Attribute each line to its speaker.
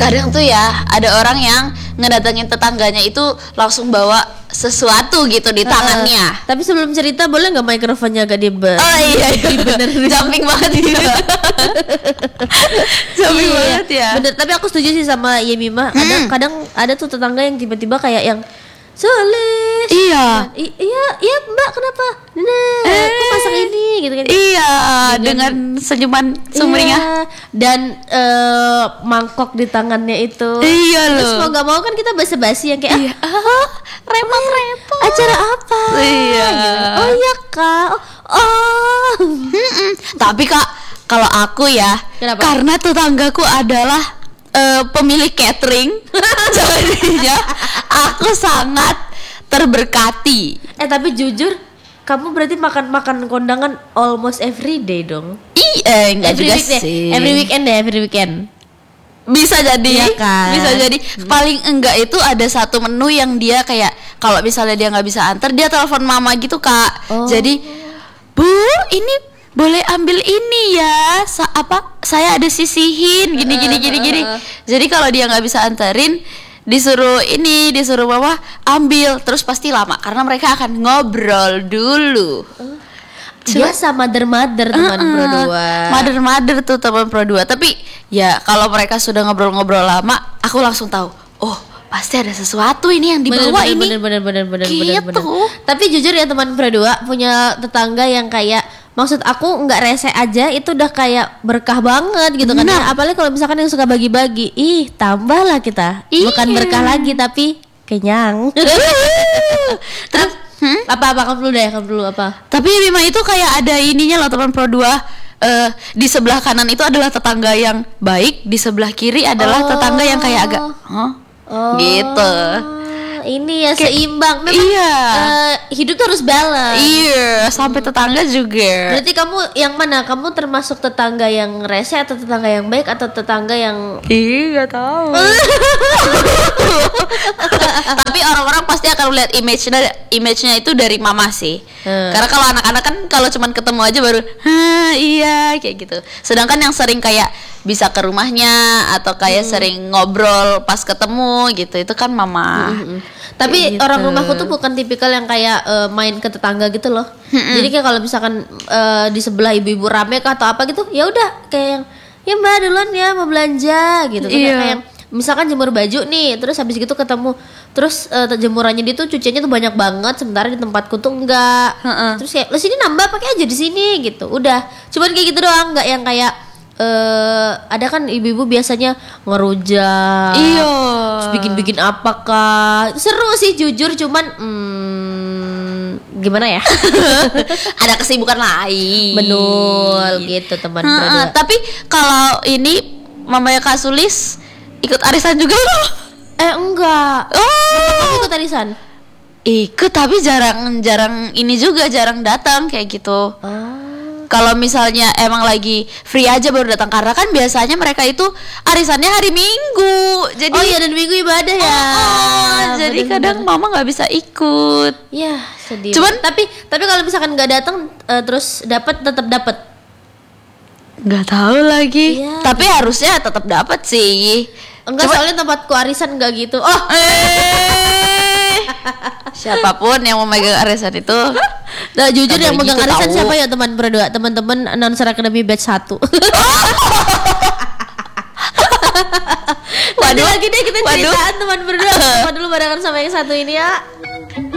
Speaker 1: Kadang tuh ya ada orang yang ngedatengin tetangganya itu langsung bawa sesuatu gitu di tangannya.
Speaker 2: Tapi sebelum cerita boleh nggak mikrofonnya agak
Speaker 1: Oh iya, dibenerin. Jumping banget gitu. Jumping banget ya.
Speaker 2: Bener, tapi aku setuju sih sama Yemima. Kadang ada tuh tetangga yang tiba-tiba kayak yang Sulis.
Speaker 1: Iya.
Speaker 2: Iya Mbak, kenapa? Nah, aku masak ini gitu kan.
Speaker 1: Iya, dengan senyuman sumringah
Speaker 2: dan mangkok di tangannya itu.
Speaker 1: Iya loh.
Speaker 2: Terus mau nggak mau kan kita basa-basi yang kayak
Speaker 1: repot-repot.
Speaker 2: Acara apa?
Speaker 1: Iya.
Speaker 2: Gitu. Oh iya Kak.
Speaker 1: Tapi Kak, kalau aku ya,
Speaker 2: kenapa?
Speaker 1: Karena tetanggaku adalah pemilik catering, jadinya aku sangat terberkati.
Speaker 2: Tapi jujur, kamu berarti makan kondangan almost every day dong?
Speaker 1: Enggak juga sih.
Speaker 2: Every weekend.
Speaker 1: Bisa jadi,
Speaker 2: ya kan?
Speaker 1: Bisa jadi. Paling enggak itu ada satu menu yang dia kayak kalau misalnya dia nggak bisa antar, dia telepon mama gitu Kak. Jadi, Bu, ini boleh ambil ini ya, saya ada sisihin gini. Jadi kalau dia nggak bisa anterin, disuruh mama ambil, terus pasti lama karena mereka akan ngobrol dulu.
Speaker 2: Biasa mother teman Pro 2.
Speaker 1: Mother tuh teman Pro 2. Tapi ya kalau mereka sudah ngobrol-ngobrol lama, aku langsung tahu, oh pasti ada sesuatu ini yang dibawa ini.
Speaker 2: Bener.
Speaker 1: Gitu.
Speaker 2: Tapi jujur ya teman Pro 2 punya tetangga yang kayak, maksud aku nggak rese aja itu udah kayak berkah banget gitu kan. Apalagi kalau misalkan yang suka bagi-bagi, tambahlah kita. Bukan berkah lagi tapi kenyang. Terus apa kamu dulu apa?
Speaker 1: Tapi Bima itu kayak ada ininya loh teman Pro 2. Di sebelah kanan itu adalah tetangga yang baik, di sebelah kiri adalah tetangga yang kayak agak gitu.
Speaker 2: Ini ya seimbang. Memang hidup tuh harus balance.
Speaker 1: Iya, sampai tetangga juga.
Speaker 2: Berarti kamu yang mana? Kamu termasuk tetangga yang rese atau tetangga yang baik atau tetangga yang
Speaker 1: nggak tahu. Tapi orang-orang pasti akan melihat image-nya itu dari mama sih. Karena kalau anak-anak kan kalau cuman ketemu aja baru iya kayak gitu. Sedangkan yang sering kayak bisa ke rumahnya atau kayak sering ngobrol pas ketemu gitu, itu kan mama.
Speaker 2: Tapi
Speaker 1: gitu.
Speaker 2: Orang rumahku tuh bukan tipikal yang kayak main ke tetangga gitu loh. Jadi kayak kalau misalkan di sebelah ibu-ibu rame kah atau apa gitu, ya udah kayak yang ya Mbak duluan ya mau belanja gitu. Kayak yang misalkan jemur baju nih, terus habis gitu ketemu, terus jemurannya dia tuh cuciannya tuh banyak banget, sementara di tempatku tuh enggak. Terus kayak lo sini nambah pakai aja di sini gitu. Udah, cuman kayak gitu doang, nggak yang kayak ada kan ibu-ibu biasanya ngerujak, terus bikin apakah, seru sih jujur, cuman gimana ya?
Speaker 1: Ada kesibukan lain.
Speaker 2: Betul gitu teman.
Speaker 1: Tapi kalau ini mamanya Kak Sulis ikut arisan juga loh?
Speaker 2: Enggak. Kamu ikut arisan?
Speaker 1: Ikut tapi jarang ini juga, jarang datang kayak gitu. Kalau misalnya emang lagi free aja baru datang, karena kan biasanya mereka itu arisannya hari Minggu. Jadi
Speaker 2: dan Minggu ibadah ya.
Speaker 1: Jadi kadang mama nggak bisa ikut.
Speaker 2: Ya sedih.
Speaker 1: Cuman
Speaker 2: tapi kalau misalkan nggak datang terus tetap dapat.
Speaker 1: Nggak tahu lagi.
Speaker 2: Ya,
Speaker 1: tapi harusnya tetap dapat sih.
Speaker 2: Enggak, soalnya tempatku arisan nggak gitu.
Speaker 1: Siapapun yang mau megang arisan itu.
Speaker 2: Nah, jujur yang megang
Speaker 1: gitu
Speaker 2: arisan
Speaker 1: tahu.
Speaker 2: siapa ya teman berdua? Teman-teman Announcer Academy batch 1. Waduh, lagi deh kita ceritaan teman berdua. Apa dulu barengan sama yang satu ini ya.